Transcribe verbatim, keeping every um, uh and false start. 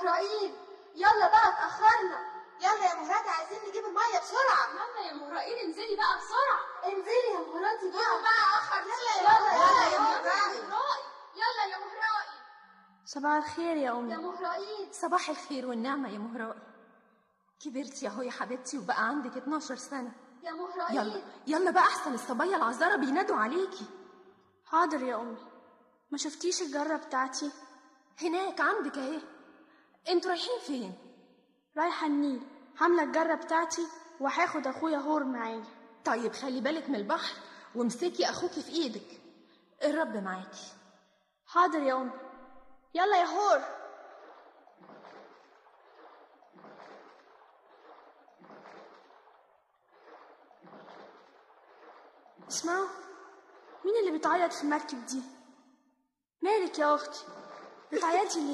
مهرائيل يلا بقى اتأخرنا. يلا يا مهراتي عايزين نجيب المية بسرعة. يلا يا مهرائيل انزلي بقى بسرعة. انزلي يا مهراتي بقى. يلا بقى اخر. يلا يلا يا مهرائيل. يلا يا مهرائيل. صباح الخير يا أمي. يا مهرائيل. صباح الخير والنعمة يا مهرائيل. كبرتي اهو يا حبيبتي وبقى عندك اتناشر سنة. يا مهرائيل. يلا يلا بقى احسن الصبايا العذارى بينادوا عليكي. حاضر يا أمي. ما شفتيش الجرة بتاعتي؟ هناك عندك اهي. انتوا رايحين فين؟ رايحة النيل، حاملة الجرة بتاعتي وهاخد أخويا هور معايا. طيب خلي بالك من البحر وامسكي اخوكي في ايدك. الرب معاكي. حاضر يا أمي. يلا يا هور. اسمعوا، مين اللي بتعيط في المركب دي؟ مالك يا أختي؟ بتعيطي ليه؟